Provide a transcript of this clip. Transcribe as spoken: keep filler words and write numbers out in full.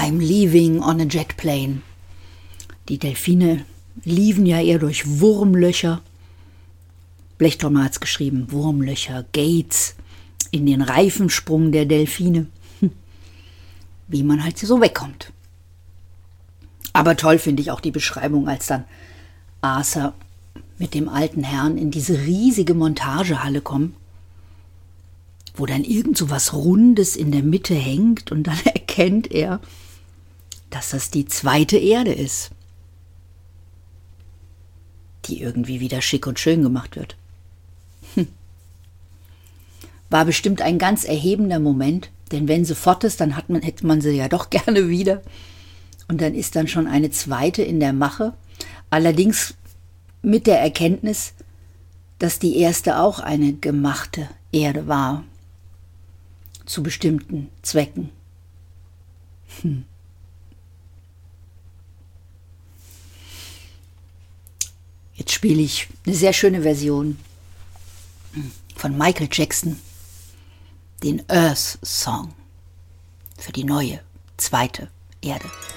I'm leaving on a jet plane. Die Delfine liefen ja eher durch Wurmlöcher. Blechtrommel hat's geschrieben, Wurmlöcher, Gates, in den Reifensprung der Delfine. Hm. Wie man halt so wegkommt. Aber toll finde ich auch die Beschreibung, als dann Arthur mit dem alten Herrn in diese riesige Montagehalle kommen, wo dann irgend so was Rundes in der Mitte hängt und dann erkennt er, dass das die zweite Erde ist, die irgendwie wieder schick und schön gemacht wird. Hm. War bestimmt ein ganz erhebender Moment, denn wenn sie fort ist, dann hat man, hätte man sie ja doch gerne wieder. Und dann ist dann schon eine zweite in der Mache, allerdings mit der Erkenntnis, dass die erste auch eine gemachte Erde war, zu bestimmten Zwecken. Hm. Jetzt spiele ich eine sehr schöne Version von Michael Jackson, den Earth Song für die neue, zweite Erde.